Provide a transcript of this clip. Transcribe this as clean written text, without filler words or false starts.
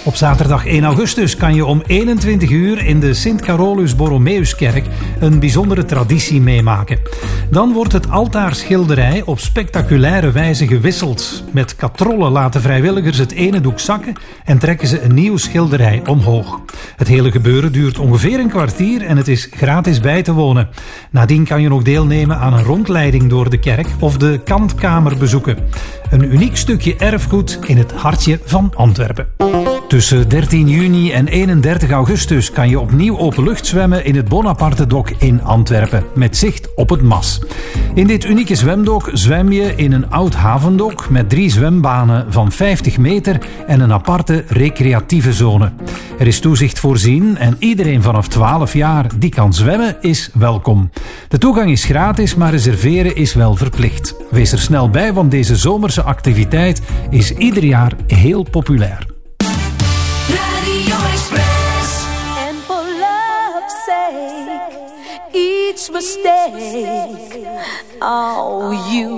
Op zaterdag 1 augustus kan je om 21 uur in de Sint-Carolus-Borromeuskerk een bijzondere traditie meemaken. Dan wordt het altaarschilderij op spectaculaire wijze gewisseld. Met katrollen laten vrijwilligers het ene doek zakken en trekken ze een nieuw schilderij omhoog. Het hele gebeuren duurt ongeveer een kwartier en het is gratis bij te wonen. Nadien kan je nog deelnemen aan een rondleiding door de kerk of de kantkamer bezoeken. Een uniek stukje erfgoed in het hartje van Antwerpen. Tussen 13 juni en 31 augustus kan je opnieuw openlucht zwemmen in het Bonaparte-dok in Antwerpen, met zicht op het Mas. In dit unieke zwemdok zwem je in een oud havendok met 3 zwembanen van 50 meter en een aparte recreatieve zone. Er is toezicht voorzien en iedereen vanaf 12 jaar die kan zwemmen is welkom. De toegang is gratis, maar reserveren is wel verplicht. Wees er snel bij, want deze zomerse activiteit is ieder jaar heel populair. Radio Express. And for love's sake, each mistake, oh, you